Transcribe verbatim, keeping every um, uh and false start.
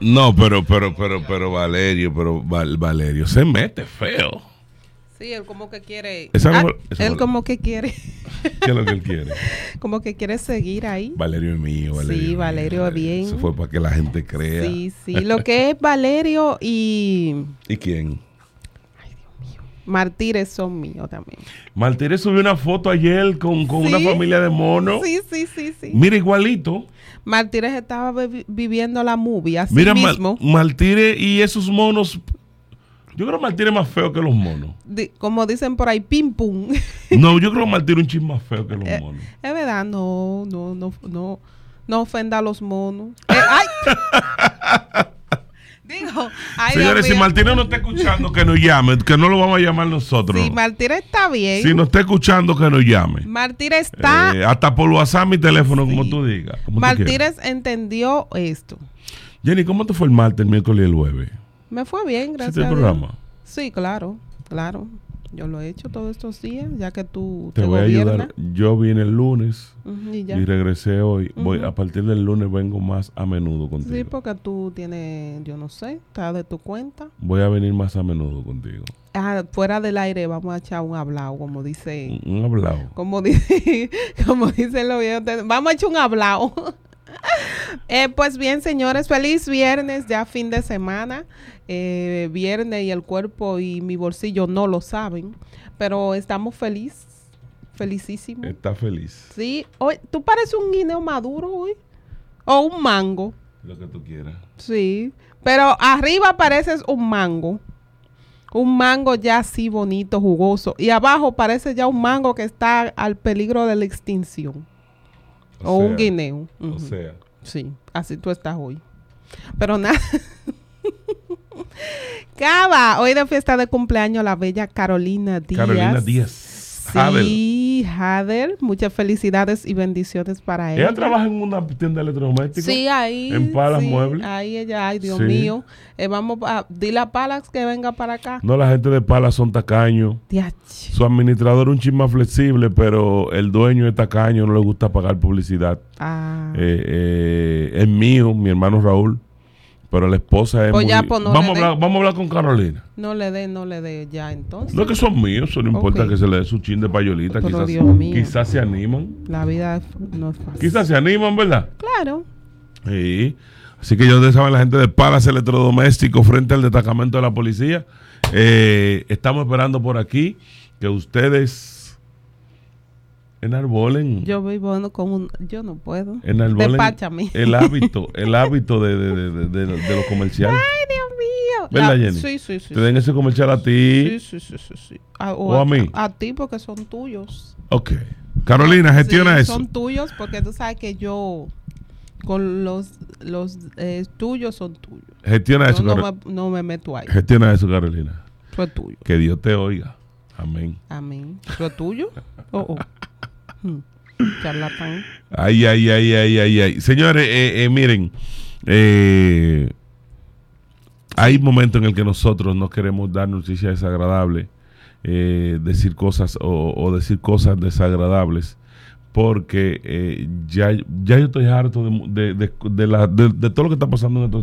No, pero, pero, pero, pero Valerio, pero Val, Valerio se mete feo. Sí, él como que quiere. Esa no, ah, esa él no, como que quiere. ¿Qué es lo que él quiere? Como que quiere seguir ahí. Valerio es mío, Valerio. Sí, Valerio es bien. Eso fue para que la gente crea. Sí, sí. Lo que es Valerio y. ¿Y quién? Martínez son míos también. Martínez subió una foto ayer con, con ¿Sí? una familia de monos. Sí, sí, sí, sí. Mira, igualito. Martínez estaba vi- viviendo la movie así Mira, mismo. Ma- Martínez y esos monos. Yo creo que Martínez es más feo que los monos. Di- como dicen por ahí, pim pum. No, yo creo que Martínez es un chin más feo que los Eh, monos. Es verdad, no, no, no, no, no ofenda a los monos. Eh, ¡Ay! Digo, ay, Señores, Dios si mío. Martínez no está escuchando, que nos llame, que no lo vamos a llamar nosotros. Sí, Martínez está bien. Si no está escuchando, que nos llame. Martínez está. Eh, hasta por WhatsApp, mi teléfono, Sí. como tú digas. como tú Martínez entendió esto. quieras. Jenny, ¿cómo te fue el martes, el miércoles y el jueves? Me fue bien, gracias. ¿Hiciste el a Dios. programa? Sí, claro, claro. Yo lo he hecho todos estos días, ya que tú Te te, voy a gobiernas. ayudar. Yo vine el lunes Ujú, y ya. y regresé hoy. Voy, Ujú. a partir del lunes vengo más a menudo contigo. Sí, porque tú tienes, yo no sé, está de tu cuenta. Voy a venir más a menudo contigo. Ah, fuera del aire vamos a echar un hablado, como dice, Un, un hablado. como dice, como dicen los viejos. de- Vamos a echar un hablado. Eh, pues bien, señores, feliz viernes, ya fin de semana. Eh, viernes y el cuerpo y mi bolsillo no lo saben, pero estamos felices, felicísimos. Está feliz. Sí, hoy, tú pareces un guineo maduro hoy, o un mango. Lo que tú quieras. Sí, pero arriba pareces un mango. Un mango ya así bonito, jugoso. Y abajo parece ya un mango que está al peligro de la extinción. O, un guineo. O Ujú. sea. Sí, así tú estás hoy. Pero nada. Cava, hoy de fiesta de cumpleaños la bella Carolina Díaz. Carolina Díaz. Sí, Hader. Muchas felicidades y bendiciones para ella. Ella trabaja en una tienda de electrodomésticos. Sí, ahí. En Palas sí, Muebles. Ahí ella, ay, Dios Sí. mío. Eh, vamos a, dile a Palas que venga para acá. No, la gente de Palas son tacaños. Diach. Su administrador es un chin más flexible, pero el dueño es tacaño, no le gusta pagar publicidad. Ah. Eh, eh, es mío, mi hermano Raúl, pero la esposa es Pues muy... ya, pues no vamos, a le hablar, dé. vamos a hablar con Carolina. No le dé, no le dé ya entonces. No es que son míos, eso no importa Ok. que se le dé su chin de payolita. Pero Quizás, Dios mío. quizás se animan. La vida no es fácil. Quizás se animan, ¿verdad? Claro. Sí. Así que ya ustedes saben, la gente de Palas Electrodomésticos frente al destacamento de la policía. Eh, estamos esperando por aquí que ustedes enarbolen, Yo vivo no como un, yo no puedo. enarbolen Despáchame. el hábito, el hábito de, de, de, de, de, de los comerciales. Ay, Dios mío. ¿Verdad, La- Jenny? Sí, sí, sí. Te den ese comercial a ti. Sí, sí, sí, sí, sí. A, ¿O a mí? A, ti porque son tuyos. Ok. Carolina, gestiona Sí, eso. Son tuyos porque tú sabes que yo con los los eh, tuyos son tuyos. Gestiona Yo eso, no Caro- me, no me meto ahí. Gestiona eso, Carolina. Eso es tuyo. Que Dios te oiga. Amén. Amén. ¿Eso es tuyo? Oh, oh. Hmm. Charlatán. Ay, ay, ay, ay, ay, ay. Señores, eh, eh, miren, eh, hay momentos en el que nosotros no queremos dar noticias desagradables, eh, decir cosas o, o decir cosas desagradables, porque eh, ya, ya yo estoy harto de, de, de, de, la, de, de todo lo que está pasando en estos